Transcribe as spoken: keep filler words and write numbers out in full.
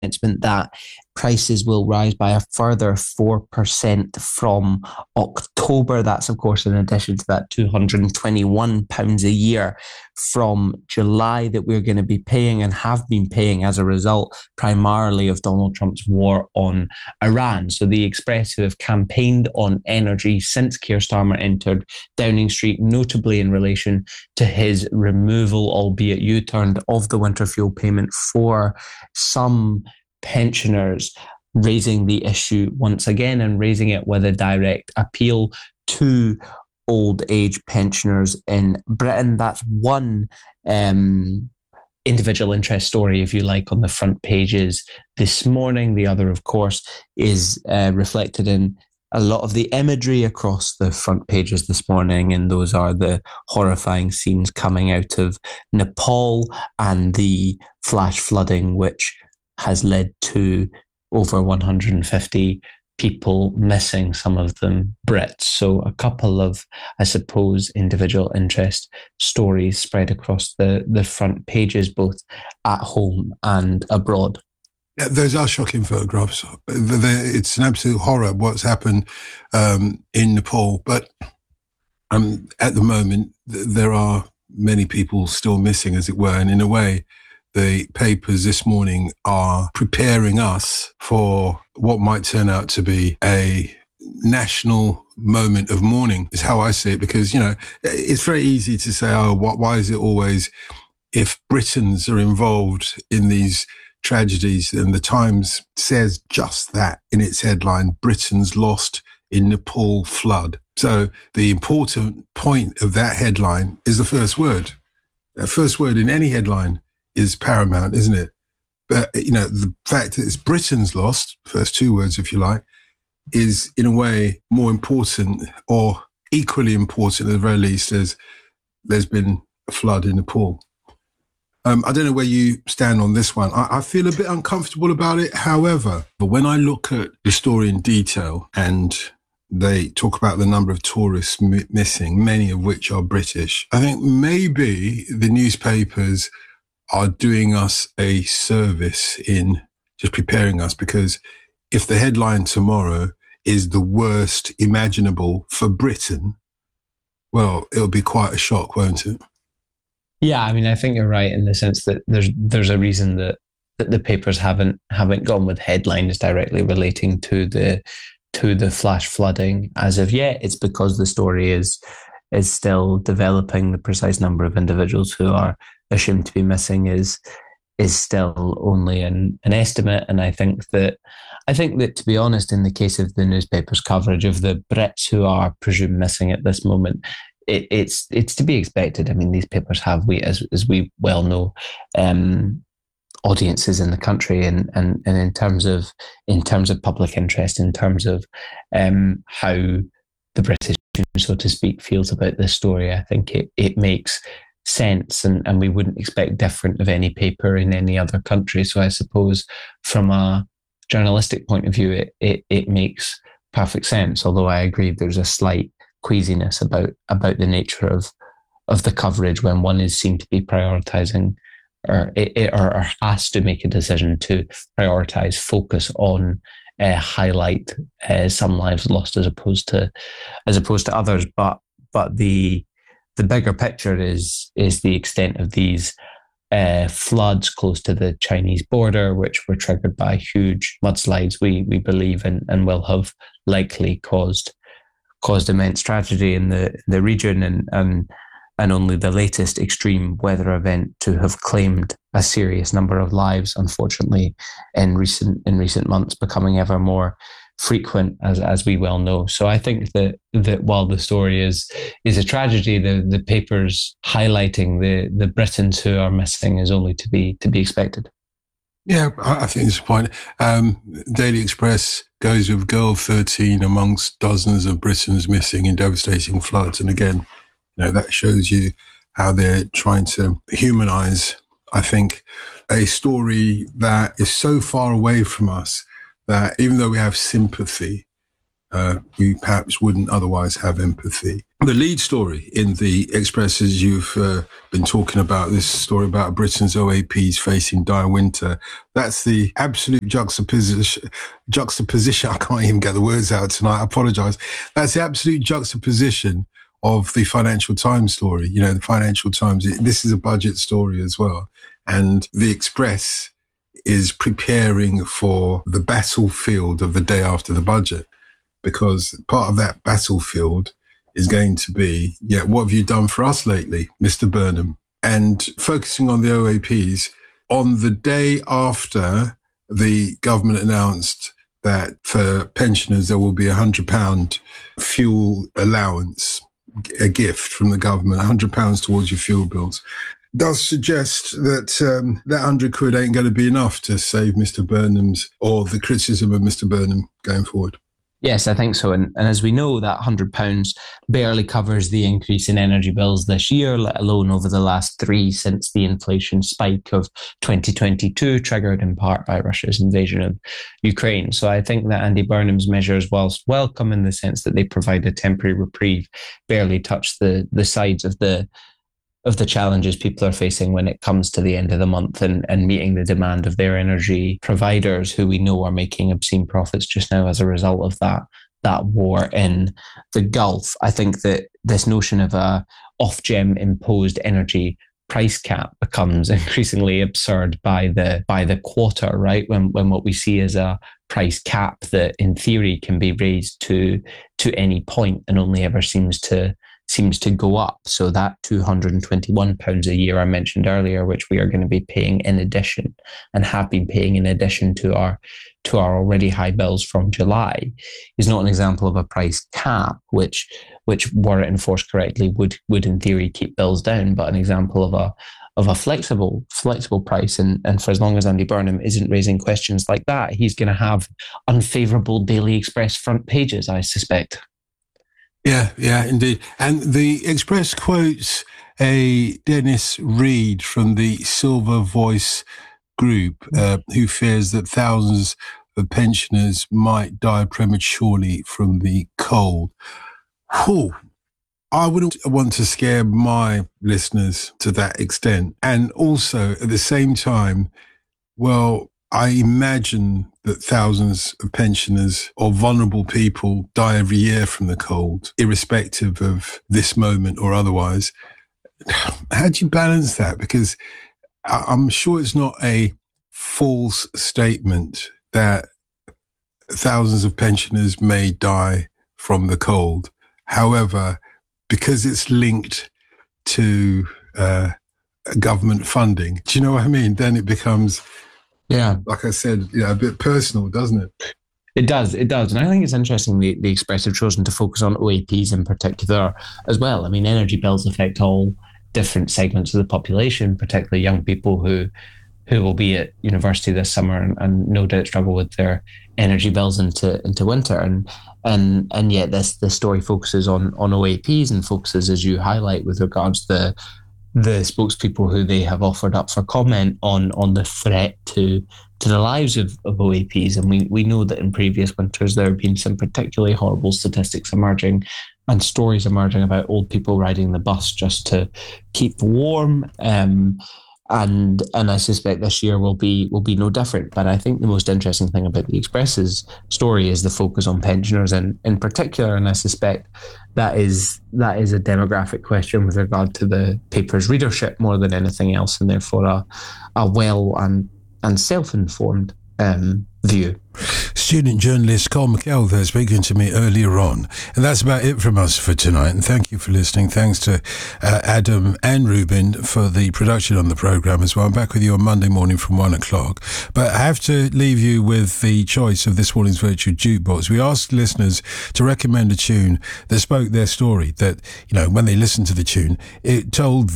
announcement that prices will rise by a further four percent from October. That's, of course, in addition to that two hundred twenty-one pounds a year from July that we're going to be paying and have been paying as a result primarily of Donald Trump's war on Iran. So the Express, who have campaigned on energy since Keir Starmer entered Downing Street, notably in relation to his removal, albeit U-turned, of the winter fuel payment for some pensioners, raising the issue once again and raising it with a direct appeal to old age pensioners in Britain. That's one um, individual interest story, if you like, on the front pages this morning. The other, of course, is uh, reflected in a lot of the imagery across the front pages this morning, and those are the horrifying scenes coming out of Nepal and the flash flooding, which has led to over one hundred fifty people missing, some of them Brits. So a couple of, I suppose, individual interest stories spread across the, the front pages, both at home and abroad. Yeah, those are shocking photographs. It's an absolute horror what's happened um, in Nepal. But um, at the moment, there are many people still missing, as it were. And in a way, the papers this morning are preparing us for what might turn out to be a national moment of mourning, is how I see it. Because, you know, it's very easy to say, oh, what, why is it always, if Britons are involved in these tragedies, and the Times says just that in its headline, Britain's lost in Nepal flood. So the important point of that headline is the first word. The first word in any headline is paramount, isn't it? But, you know, the fact that it's Britain's lost, first two words, if you like, is in a way more important, or equally important at the very least, as there's been a flood in Nepal. Um, I don't know where you stand on this one. I, I feel a bit uncomfortable about it. However, but when I look at the story in detail, and they talk about the number of tourists m- missing, many of which are British, I think maybe the newspapers are doing us a service in just preparing us, because if the headline tomorrow is the worst imaginable for Britain, well, it'll be quite a shock, won't it? Yeah, I mean, I think you're right in the sense that there's there's a reason that, that the papers haven't haven't gone with headlines directly relating to the to the flash flooding as of yet. It's because the story is is still developing. The precise number of individuals who are assumed to be missing is is still only an, an estimate. And I think that I think that to be honest, in the case of the newspaper's coverage of the Brits who are presumed missing at this moment, it, it's it's to be expected. I mean, these papers have, we as as we well know, um, audiences in the country, and and and in terms of in terms of public interest, in terms of um, how the British, so to speak, feels about this story, I think it it makes sense, and, and we wouldn't expect different of any paper in any other country. So I suppose from a journalistic point of view, it it, it makes perfect sense. Although I agree there's a slight queasiness about about the nature of of the coverage when one is seen to be prioritising or it, it or, or has to make a decision to prioritise focus on uh, highlight uh, some lives lost as opposed to as opposed to others. But but the The bigger picture is is the extent of these uh, floods close to the Chinese border, which were triggered by huge mudslides, we we believe, and, and will have likely caused caused immense tragedy in the the region, and and and only the latest extreme weather event to have claimed a serious number of lives, unfortunately, in recent in recent months, becoming ever more frequent, as as we well know. So I think that that while the story is is a tragedy, the the papers highlighting the the Britons who are missing is only to be to be expected. Yeah, I think it's a point. Um, Daily Express goes with girl thirteen amongst dozens of Britons missing in devastating floods, and again, you know, that shows you how they're trying to humanise, I think, a story that is so far away from us that even though we have sympathy, uh, we perhaps wouldn't otherwise have empathy. the lead story in the Express is you've uh, been talking about this story about Britain's O A Ps facing dire winter. That's the absolute juxtaposition. Juxtaposition. I can't even get the words out tonight. I apologise. That's the absolute juxtaposition of the Financial Times story. You know, the Financial Times. This is a budget story as well, and the Express is preparing for the battlefield of the day after the budget, because part of that battlefield is going to be, yeah, what have you done for us lately, Mister Burnham? And focusing on the O A Ps, on the day after the government announced that for pensioners there will be a one hundred pounds fuel allowance, a gift from the government, one hundred pounds towards your fuel bills, does suggest that um, that one hundred quid ain't going to be enough to save Mister Burnham's, or the criticism of Mister Burnham going forward. Yes, I think so. And, and as we know, that one hundred pounds barely covers the increase in energy bills this year, let alone over the last three since the inflation spike of twenty twenty-two, triggered in part by Russia's invasion of Ukraine. So I think that Andy Burnham's measures, whilst welcome in the sense that they provide a temporary reprieve, barely touch the, the sides of the of the challenges people are facing when it comes to the end of the month and, and meeting the demand of their energy providers, who we know are making obscene profits just now as a result of that, that war in the Gulf. I think that this notion of a Ofgem imposed energy price cap becomes increasingly absurd by the by the quarter, right? When when what we see is a price cap that in theory can be raised to to any point and only ever seems to seems to go up. So that two hundred twenty-one pounds a year I mentioned earlier, which we are going to be paying in addition and have been paying in addition to our to our already high bills from July, is not an example of a price cap, which which were it enforced correctly would would in theory keep bills down, but an example of a of a flexible flexible price. And, and for as long as Andy Burnham isn't raising questions like that, he's going to have unfavourable Daily Express front pages, I suspect. Yeah, yeah, indeed. And the Express quotes a Dennis Reed from the Silver Voice group, uh, who fears that thousands of pensioners might die prematurely from the cold. Whew. I wouldn't want to scare my listeners to that extent. And also, at the same time, well, I imagine that thousands of pensioners or vulnerable people die every year from the cold, irrespective of this moment or otherwise. How do you balance that? Because I'm sure it's not a false statement that thousands of pensioners may die from the cold. However, because it's linked to uh, government funding, do you know what I mean? Then it becomes... Yeah, like I said, you know, a bit personal, doesn't it? It does, it does. And I think it's interesting the, the Express have chosen to focus on O A Ps in particular as well. I mean, energy bills affect all different segments of the population, particularly young people who who will be at university this summer and, and no doubt struggle with their energy bills into into winter. And and and yet this this story focuses on, on O A Ps and focuses, as you highlight, with regards to the the spokespeople who they have offered up for comment on on the threat to to the lives of, of O A Ps. And we, we know that in previous winters there have been some particularly horrible statistics emerging and stories emerging about old people riding the bus just to keep warm. Um, and and I suspect this year will be will be no different. But I think the most interesting thing about the Express's story is the focus on pensioners in, in particular. And I suspect that is that is a demographic question with regard to the paper's readership more than anything else, and therefore a, a well and, and self-informed um, view. Student journalist Col McKell there speaking to me earlier on. And that's about it from us for tonight. And thank you for listening. Thanks to uh, Adam and Ruben for the production on the programme as well. I'm back with you on Monday morning from one o'clock. But I have to leave you with the choice of this morning's Virtual Jukebox. We asked listeners to recommend a tune that spoke their story, that, you know, when they listened to the tune, it told